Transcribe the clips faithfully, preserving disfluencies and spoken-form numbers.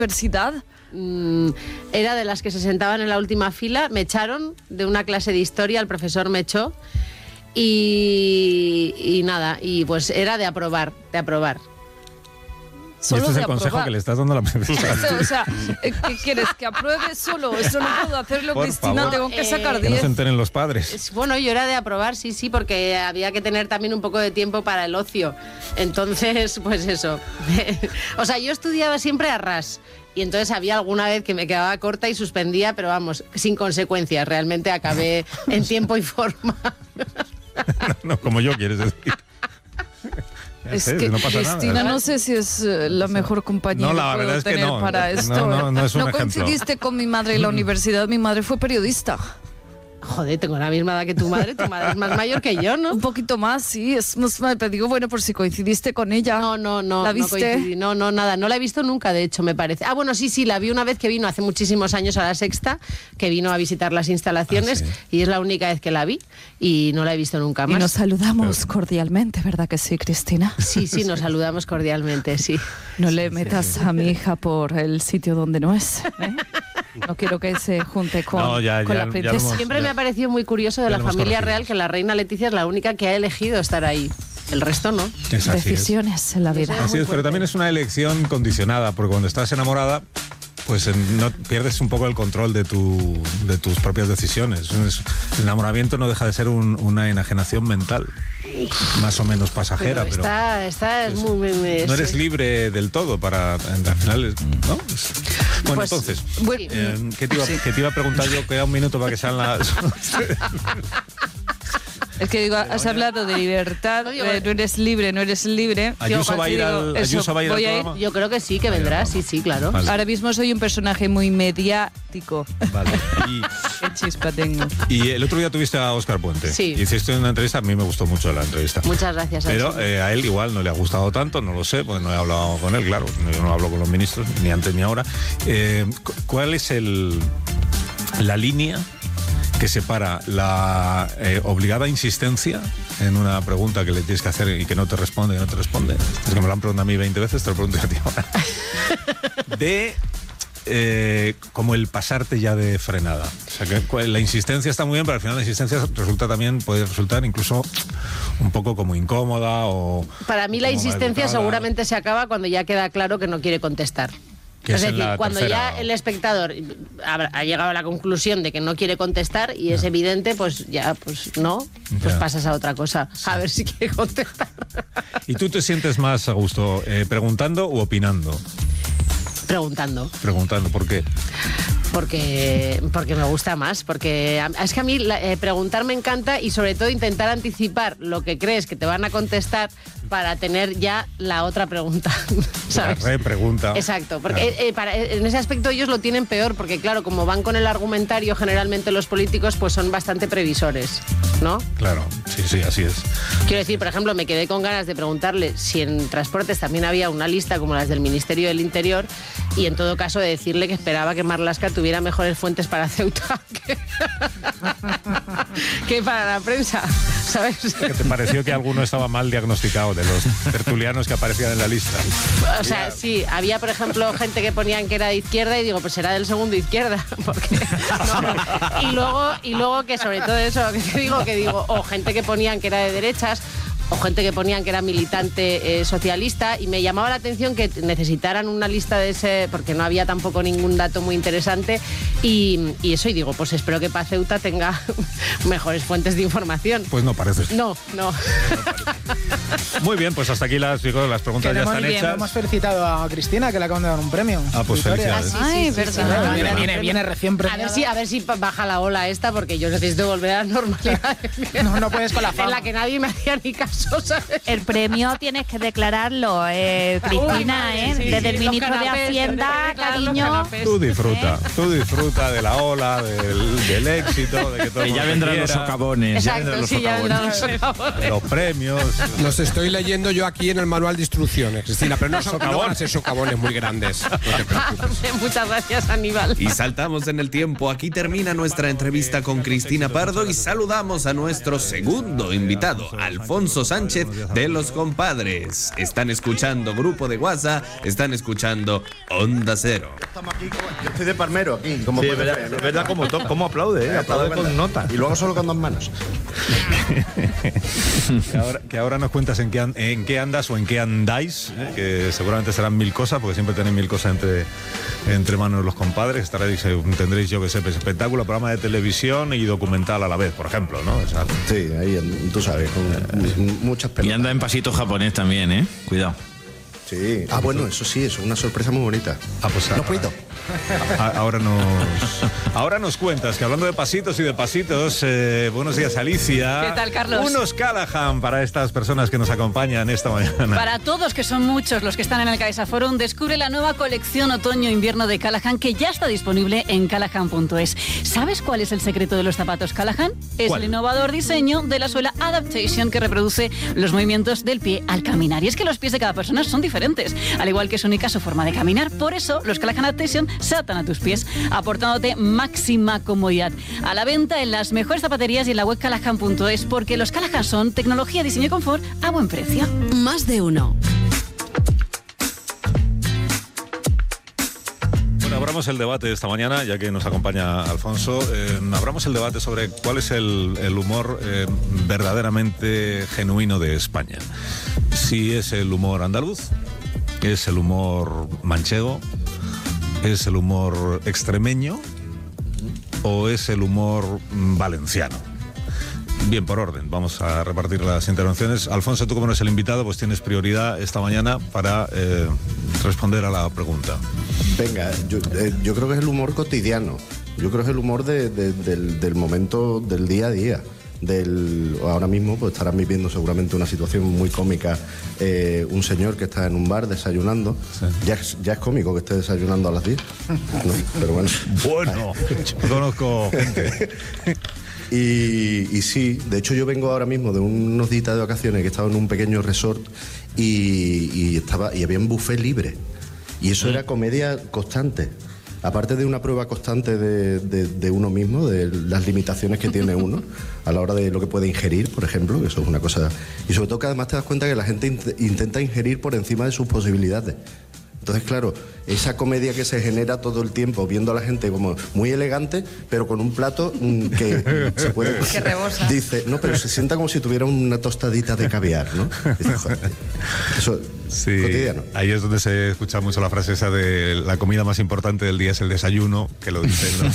universidad? Mm, era de las que se sentaban en la última fila. Me echaron de una clase de historia, el profesor me echó. Y, y nada, y pues era de aprobar, de aprobar. Solo este es el consejo aprobar. Que le estás dando a la profesora. O sea, ¿qué quieres? ¿Que apruebe solo? Eso no puedo hacerlo, Por Cristina, favor. tengo que sacar diez. Que no se enteren los padres. Es, bueno, yo era de aprobar, sí, sí, porque había que tener también un poco de tiempo para el ocio. Entonces, pues eso. O sea, yo estudiaba siempre a ras. Y entonces había alguna vez que me quedaba corta y suspendía, pero vamos, sin consecuencias. Realmente acabé en tiempo y forma. No, como yo, quieres decir. Es sé, que, no pasa Cristina, nada. no sé si es uh, la mejor compañía no, la que puedo verdad es que tener no. para esto. No, no, no es un ¿No ejemplo. coincidiste con mi madre en la universidad? Mi madre fue periodista. Joder, tengo la misma edad que tu madre. Tu madre es más mayor que yo, ¿no? Un poquito más, sí. Es más, te digo, bueno, por si coincidiste con ella. No, no, no. ¿La no viste? coincidí. No, no, nada. No la he visto nunca, de hecho, me parece. Ah, bueno, sí, sí, la vi una vez que vino hace muchísimos años a La Sexta, que vino a visitar las instalaciones, Ah, sí. y es la única vez que la vi y no la he visto nunca Y más. nos saludamos cordialmente, ¿verdad que sí, Cristina? Sí, sí, nos saludamos cordialmente, sí. No le metas a mi hija por el sitio donde no es, ¿eh? No quiero que se junte con, No, ya, con ya, la ya princesa. lo hemos- Siempre ya- me ha parecido muy curioso de ya la lo hemos familia conocido. real que la reina Leticia es la única que ha elegido estar ahí. El resto no. Es así es. Decisiones en la vida. Así es, pero también es una elección condicionada, porque cuando estás enamorada, pues en- no pierdes un poco el control de, tu, de tus propias decisiones. Es- el enamoramiento no deja de ser un- una enajenación mental, más o menos pasajera, Pero pero, está, está es muy, muy, muy- no eres sí. libre del todo para, al final, es- ¿no? Es- bueno, Pues, entonces, Bueno, eh, ¿qué, te iba, qué te iba a preguntar yo? Queda un minuto para que sean las... es que digo, has hablado de libertad, No, digo, eh, no eres libre, no eres libre. Ayuso va a ir al, Eso, Ayuso va a ir al voy a ir. programa. Yo creo que sí, que vendrá, sí, sí, claro. Vale. Ahora mismo soy un personaje muy mediático. Vale. Y, Qué chispa tengo. y el otro día tuviste a Óscar Puente. Sí. Hiciste una entrevista, a mí me gustó mucho la entrevista. Muchas gracias. Pero Alfonso. eh, a él igual no le ha gustado tanto, no lo sé, porque no he hablado con él, claro. Yo no hablo con los ministros, ni antes ni ahora. Eh, cu- ¿Cuál es el, la línea que separa la eh, obligada insistencia en una pregunta que le tienes que hacer y que no te responde, que no te responde? Es que me lo han preguntado a mí veinte veces, te lo pregunto a ti ahora. De... Eh, como el pasarte ya de frenada. O sea, que cu- la insistencia está muy bien, pero al final la insistencia resulta también, puede resultar incluso un poco como incómoda o... Para mí la como insistencia maleducada. seguramente se acaba cuando ya queda claro que no quiere contestar. Que Es es en decir, la cuando tercera. ya el espectador ha, ha llegado a la conclusión de que no quiere contestar y es evidente, pues ya, pues no, pues Ya. pasas a otra cosa, a ver si quiere contestar. ¿Y tú te sientes más a gusto eh, preguntando u opinando? Preguntando. Preguntando, ¿por qué? Porque, porque me gusta más, porque a- es que a mí la- eh, preguntar me encanta y sobre todo intentar anticipar lo que crees que te van a contestar para tener ya la otra pregunta, ¿sabes? La repregunta. Exacto, porque Claro. eh, eh, para- en ese aspecto ellos lo tienen peor, porque claro, como van con el argumentario generalmente los políticos, pues son bastante previsores, ¿no? Claro, sí, sí, así es. Quiero decir, por ejemplo, me quedé con ganas de preguntarle si en transportes también había una lista como las del Ministerio del Interior y en todo caso de decirle que esperaba que Marlaska tuviera mejores fuentes para Ceuta que, que para la prensa, ¿sabes? ¿Qué te pareció que alguno estaba mal diagnosticado de los tertulianos que aparecían en la lista? O sea, sí, había, por ejemplo, gente que ponían que era de izquierda y digo, pues será del segundo izquierda, porque no. Y luego, y luego que sobre todo eso, que te digo, que digo, o gente que ponían que era de derechas, o gente que ponían que era militante eh, socialista, y me llamaba la atención que necesitaran una lista de ese, porque no había tampoco ningún dato muy interesante, y, y eso, y digo, pues espero que para Ceuta tenga mejores fuentes de información. Pues no parece. No, no. Muy bien, pues hasta aquí las, digo, las preguntas ya Queremos- están bien, hechas. hemos felicitado a Cristina, que le acaban de dar un premio. Ah, pues Victoria. felicidades. Ay, sí, verdad. Claro, viene, Bien. viene, viene recién A premiada. ver si, a ver si pa- baja la ola esta, porque yo necesito volver a la normalidad. No, no puedes con la fama. En la que nadie me hacía ni caso, ¿sabes? El premio tienes que declararlo, eh, Cristina, Uy, ¿eh? sí, Desde sí, el los ministro de canapés, Hacienda, tengo que declarar los cariño. canapés. Tú disfruta, tú disfruta de la ola, del, del éxito, de que todo Que el ya mundo vendrán te los quiera, socavones. Ya vendrán Exacto, los sí, ya vendrán los socavones. socavones. de los premios. Los estoy leyendo yo aquí en el manual de instrucciones, Cristina, pero no, son, no van a ser socavones muy grandes. No te preocupes. Muchas gracias, Aníbal. Y saltamos en el tiempo. Aquí termina nuestra entrevista con Cristina Pardo y saludamos a nuestro segundo invitado, Alfonso Alfonso Sánchez de Los Compadres. Están escuchando Grupo de WhatsApp, están escuchando Onda Cero. Estamos aquí, yo estoy de palmero aquí. Como sí, es verdad, es verdad como, como aplaude, ¿eh? Aplaude con nota. Y luego solo con dos manos. que, ahora, que ahora nos cuentas en qué, an, en qué andas o en qué andáis, ¿eh? Que seguramente serán mil cosas, porque siempre tenéis mil cosas entre, entre manos los compadres. Estaréis, tendréis, yo que sé, espectáculo, programa de televisión y documental a la vez, por ejemplo, ¿no? O sea, sí, ahí tú sabes, con eh, muchas pelotas. Y anda en pasito japonés también, ¿eh? Cuidado. Sí. Ah, bueno, eso sí, eso es una sorpresa muy bonita. Ah, pues no puedo. Ahora nos, ahora nos cuentas que hablando de pasitos y de pasitos, eh, buenos días, Alicia. ¿Qué tal, Carlos? Unos Callahan para estas personas que nos acompañan esta mañana. Para todos, que son muchos los que están en el Caixa Forum, descubre la nueva colección otoño-invierno de Callahan, que ya está disponible en callahan punto es. ¿Sabes cuál es el secreto de los zapatos Callahan? Es ¿Cuál? El innovador diseño de la suela Adaptation, que reproduce los movimientos del pie al caminar. Y es que los pies de cada persona son diferentes, al igual que su única su forma de caminar. Por eso, los Callahan Adaptation se atan a tus pies, aportándote máxima comodidad. A la venta en las mejores zapaterías y en la web callahan punto es, porque los Callahan son tecnología, diseño y confort a buen precio. Más de uno. Bueno, abramos el debate de esta mañana, ya que nos acompaña Alfonso. Eh, abramos el debate sobre cuál es el, el humor eh, verdaderamente genuino de España. Si es el humor andaluz, es el humor manchego, ¿es el humor extremeño o es el humor valenciano? Bien, por orden, vamos a repartir las intervenciones. Alfonso, tú como eres el invitado, pues tienes prioridad esta mañana para eh, responder a la pregunta. Venga, yo, eh, yo creo que es el humor cotidiano. Yo creo que es el humor de, de, del, del momento, del día a día. Del, ahora mismo pues estarán viviendo seguramente una situación muy cómica, eh, un señor que está en un bar desayunando, sí. ya, es, ya es cómico que esté desayunando a las diez, ¿no? Pero bueno, bueno, conozco gente. y, y sí, de hecho yo vengo ahora mismo de unos días de vacaciones que he estado en un pequeño resort y, y, estaba, y había un buffet libre y eso sí. Era comedia constante. Aparte de una prueba constante de, de, de uno mismo, de las limitaciones que tiene uno a la hora de lo que puede ingerir, por ejemplo, que eso es una cosa... Y sobre todo que además te das cuenta que la gente int- intenta ingerir por encima de sus posibilidades. Entonces, claro, esa comedia que se genera todo el tiempo, viendo a la gente como muy elegante, pero con un plato mmm, que se puede... Que rebosa. Dice, no, pero se sienta como si tuviera una tostadita de caviar, ¿no? Dice, joder, eso... Sí, cotidiano. Ahí es donde se escucha mucho la frase esa de la comida más importante del día es el desayuno, que lo dicen los,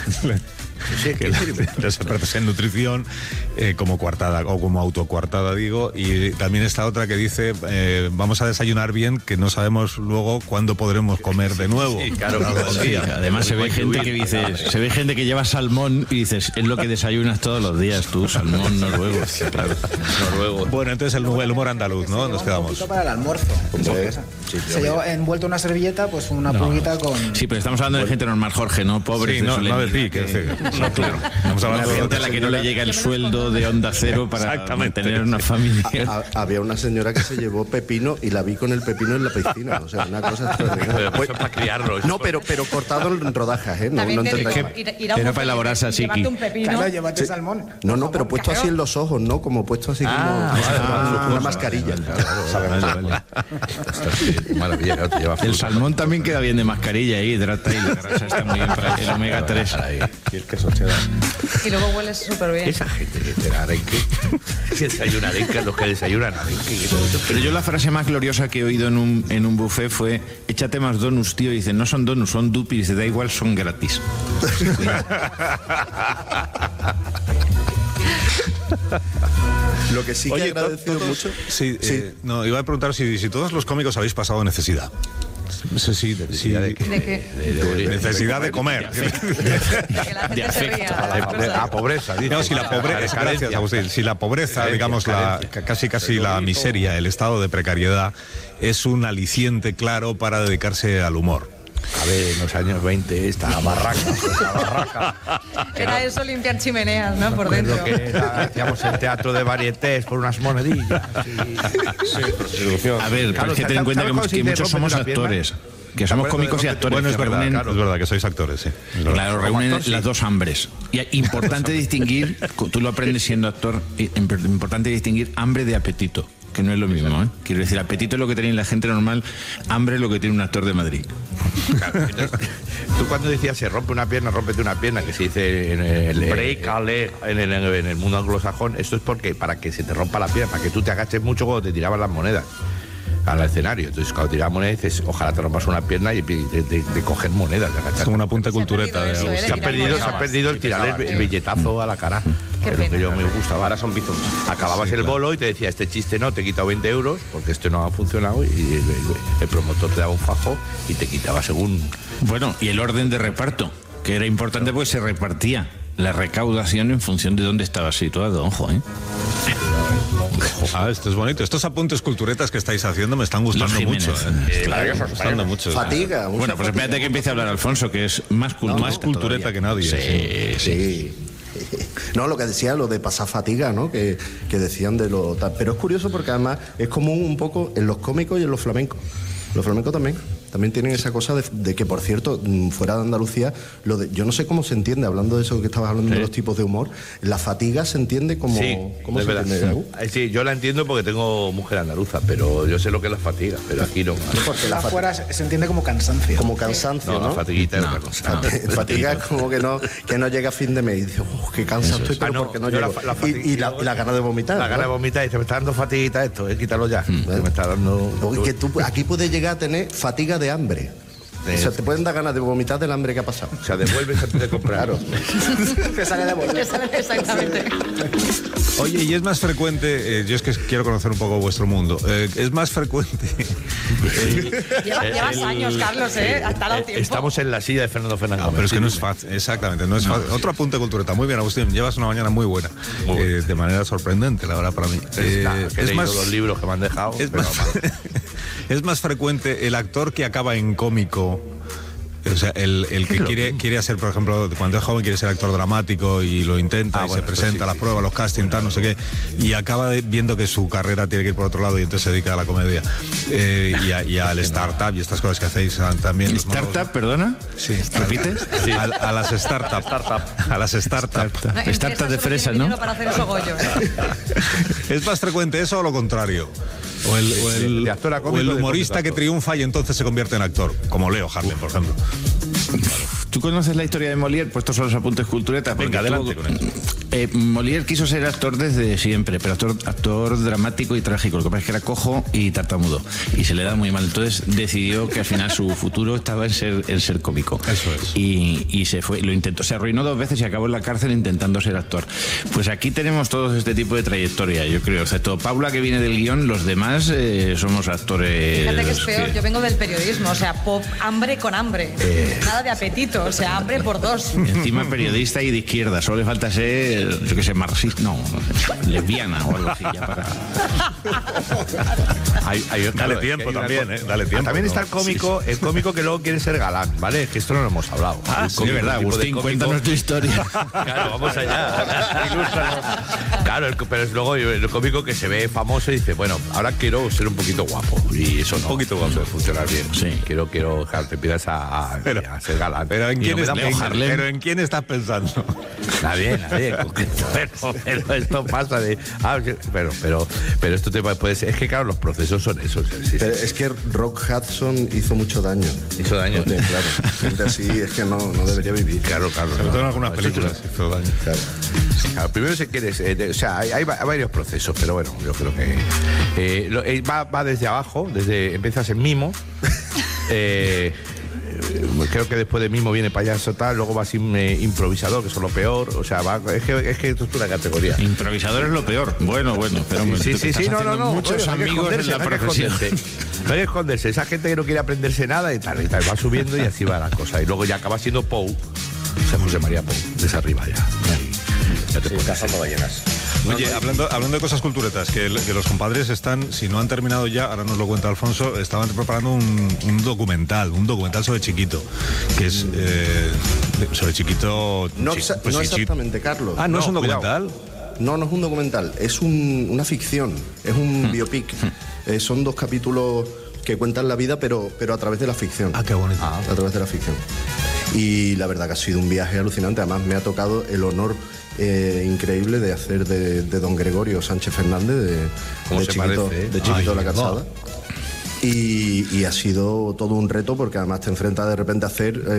sí, que los expertos en nutrición, eh, como coartada o como autocoartada, digo, y también está otra que dice eh, vamos a desayunar bien, que no sabemos luego cuándo podremos comer de nuevo. Sí, claro, claro, sí. Además se ve gente que dice, se ve gente que lleva salmón y dices, es lo que desayunas todos los días tú, salmón noruego. Claro, noruego. Bueno, entonces el, el humor andaluz, ¿no? Nos quedamos. Para el almuerzo. Sí, se lleva envuelto una servilleta, pues una no. pulguita con... Sí, pero estamos hablando de gente normal, Jorge, ¿no? Pobres. Sí, no, no de ti, que... que... No, claro. Estamos hablando de gente a la que no le llega el sueldo de Onda Cero para mantener una familia. A, a, había una señora que se llevó pepino y la vi con el pepino en la piscina. O sea, una cosa extraordinaria. Pues, para criarlo. No, pero, pero cortado en rodajas, ¿eh? No, no entendáis. Era para elaborarse así. Llévate un pepino. Claro, llévate sí. salmón. No, no, pero puesto así en los ojos, ¿no? Como puesto así ah, como ah, una ah, mascarilla. Maravilla, claro, te lleva el salmón también queda bien de mascarilla ahí, hidrata y la grasa está muy bien para el omega tres. Y el queso cheddar. Y luego huele súper bien. Esa gente que te da arenque, que desayuna arenque, los que desayunan arenque. Pero yo la frase más gloriosa que he oído en un, en un buffet fue, échate más donuts, tío. Y dice, no son donuts, son dupis. Dice, da igual, son gratis. Lo que sí que Oye, he agradecido todos, mucho... Sí, sí. Eh, no, iba a preguntar si, si todos los cómicos habéis pasado necesidad. Sí, sí, de, sí, ¿De qué? De, de, de, necesidad de comer. De afecto. La pobreza. No, si la pobreza, gracias, Agustín. Si la pobreza, digamos, la, casi casi la miseria, el estado de precariedad, es un aliciente claro para dedicarse al humor. A ver, en los años veinte, esta barraca, esta barraca. Era eso, limpiar chimeneas, ¿no? Por dentro. Lo que era, hacíamos el teatro de varietés por unas monedillas. Sí. Sí, a ver, claro, pero es que ten en cuenta que, que muchos somos actores. que somos cómicos y actores. Bueno, es que verdad, reúnen- claro, es verdad que sois actores, sí. Es verdad. Claro, Como reúnen actor, sí. las dos hambres. Y es importante distinguir, tú lo aprendes siendo actor, y imp- importante distinguir hambre de apetito, que no es lo mismo, ¿eh? Quiero decir, apetito es lo que tiene la gente normal, hambre es lo que tiene un actor de Madrid. Claro, entonces, tú cuando decías se rompe una pierna, rómpete una pierna, que se dice en el break a leg, en el, en el mundo anglosajón, esto es porque para que se te rompa la pierna, para que tú te agaches mucho cuando te tiraban las monedas al escenario. Entonces cuando tirabas monedas dices, ojalá te rompas una pierna y de, de, de, de coger monedas, de agacharte. Es como una punta cultureta de eso, Agustín. ¿eh? Se ha perdido, se ha perdido el tirar el, el billetazo a la cara. Qué Es lo que pena. yo me gustaba. Ahora son bizos. Acababas Sí, el claro. bolo y te decía, este chiste no, te he quitado veinte euros porque este no ha funcionado, y el, el- el promotor te daba un fajo y te quitaba según... Bueno, y el orden de reparto, que era importante porque se repartía la recaudación en función de dónde estaba situado, ojo, ¿eh? Ah, esto es bonito. Estos apuntes culturetas que estáis haciendo me están gustando Los Jiménez. mucho. ¿eh? Me están gustando mucho. Fatiga. mucha Bueno, pues fatiga. espérate que empiece a hablar Alfonso, que es más cultureta. Más cultureta todavía. que nadie. Sí, sí. Sí. No, lo que decía, lo de pasar fatiga, ¿no? Que, que decían de lo... tal. Pero es curioso porque además es común un poco en los cómicos y en los flamencos. Los flamencos también. También tienen esa cosa de, de que, por cierto, mm, fuera de Andalucía, lo de, yo no sé cómo se entiende, hablando de eso que estabas hablando Sí. de los tipos de humor, la fatiga se entiende como... Sí, ¿Cómo es se verdad. entiende, Gaú? Eh, Sí, yo la entiendo porque tengo mujer andaluza, pero yo sé lo que es la fatiga, pero aquí no. Porque la fatiga, Afuera se se entiende como cansancio. como cansancio, No, ¿no? la fatiguita es otra cosa. Fati- Fatiga es como que no, que no llega a fin de mes y dice, "Uf, qué cansado estoy, pero Ah, no, porque no yo la llego". fa- la y, fatiga- y la, y la gana de vomitar. La gana de ¿no? vomitar y dice, me está dando fatiguita esto, eh, quítalo ya. Que me está dando... Oye, que tú aquí puedes llegar a tener fatiga de hambre. O sea, te pueden dar ganas de vomitar del hambre que ha pasado. O sea, devuelves antes de comprar. Claro. Que sale de bolsa. Exactamente. Oye, y es más frecuente, eh, yo es que quiero conocer un poco vuestro mundo, eh, es más frecuente... Lleva- llevas años, Carlos, ¿eh? Hasta el tiempo. Estamos en la silla de Fernando Fernández. No, pero es que no es Sí, fácil, exactamente, no es fácil. Otro apunte cultureta. Muy bien, Agustín, llevas una mañana muy buena, Muy buena. eh, de manera sorprendente, la verdad, para mí. Eh, Nada, que he es, leído más, los libros que me han dejado. es, pero más, vamos. es más frecuente el actor que acaba en cómico. O sea, el, el que quiere, quiere hacer, por ejemplo, cuando es joven quiere ser actor dramático y lo intenta Ah, y bueno, se presenta pues sí, a las sí, pruebas, sí. los castings, tal, no sé qué, y acaba de- viendo que su carrera tiene que ir por otro lado y entonces se dedica a la comedia. Eh, y, a- y al startup y estas cosas que hacéis ah, también. los ¿Startup, monólogos. perdona? Sí. ¿Repites? Sí. A, a las startups. A las startups. Startup de fresa, ¿no? Para hacer esos bollos. ¿Es más frecuente eso o lo contrario? O el, o el- de- de actor a o cómico, el de humorista cómico a que actor. triunfa y entonces se convierte en actor, como Leo Harlem, por ejemplo. ¿Tú conoces la historia de Molière? Pues estos son los apuntes culturetas. porque Venga, adelante tuvo- con eso. Eh, Molière quiso ser actor desde siempre, pero actor, actor dramático y trágico. Lo que pasa es que era cojo y tartamudo. Y se le da muy mal. Entonces decidió que al final su futuro estaba en ser, en ser cómico. Eso es. Y, y se fue, lo intentó. Se arruinó dos veces y acabó en la cárcel intentando ser actor. Pues aquí tenemos todos este tipo de trayectoria, yo creo. Excepto Paula, que viene del guión, los demás eh, somos actores. Fíjate que es peor, que- yo vengo del periodismo, o sea, pop, hambre con hambre. Nada de apetito, o sea, hambre por dos. Encima periodista y de izquierda, solo le falta ser, yo qué sé, marxista, no, no sé, lesbiana o algo así, ya para... Hay- hay- Dale claro, es que tiempo hay una también, co- ¿eh? Dale tiempo, También ¿no? está el cómico, el cómico que luego quiere ser galán, ¿vale? Es que esto no lo hemos hablado. Ah, El sí, cómico, de verdad, el tipo de Agustín, cómico- cuéntanos tu historia. Claro, vamos allá. Ilústranos. Claro, el- pero es luego el cómico que se ve famoso y dice, bueno, ahora quiero ser un poquito guapo. Y eso no. Un poquito guapo. Puede funcionar bien. Sí. Quiero, quiero, claro, te empiezas a, a- Pero- a ser galán. Pero ¿en, Y quién no me está- da en- por Harlem. pero ¿en quién estás pensando? Nadie, nadie. Pero, pero esto pasa de. Ah, pero, pero, pero esto te puede ser. Es que, claro, los procesos son esos. Sí, sí. Pero es que Rock Hudson hizo mucho daño. Hizo daño. Porque, claro, gente así es que no, no debería vivir. Claro, claro. Sobre todo en no, algunas no, películas. eso- hizo daño. Claro. Claro, primero se quiere, eh, de- o sea, hay, hay va- hay varios procesos, pero bueno, yo creo que eh, lo- eh, va, va desde abajo, desde empiezas en mimo, eh, eh, creo que después de mimo viene payaso tal, luego vas in- eh, improvisador, que eso es lo peor, o sea, va, es que es que esto es una categoría. Improvisador es lo peor. Bueno, bueno, pero un Sí, momento, sí, que sí, estás no, no, haciendo no. muchos oye, no hay que amigos en esconderse, la no hay que profesión. esconderse. No hay que esconderse, esa gente que no quiere aprenderse nada y tal, y tal, va subiendo y así va la cosa. Y luego ya acaba siendo Pou, o sea, José María Pou, desde arriba ya. Ahí, ya te pones. Cazando ballenas. Oye, hablando, hablando de cosas culturetas, que, el- que los compadres están, si no han terminado ya, ahora nos lo cuenta Alfonso, estaban preparando un, un documental, un documental sobre Chiquito, que es eh, de- sobre Chiquito... No, chi- exa- pues no sí, chi- exactamente, Carlos. Ah, ¿no, es un cuidado. documental? No, no es un documental, es un- una ficción, es un biopic. Eh, son dos capítulos que cuentan la vida, pero, pero a través de la ficción. Ah, qué bonito. A través de la ficción. Y la verdad que ha sido un viaje alucinante. Además, me ha tocado el honor eh, increíble de hacer de, de don Gregorio Sánchez Fernández, de, de chiquito, parece, ¿eh? de chiquito Ay, La Calzada. Y, y ha sido todo un reto porque además te enfrentas de repente a hacer... Eh,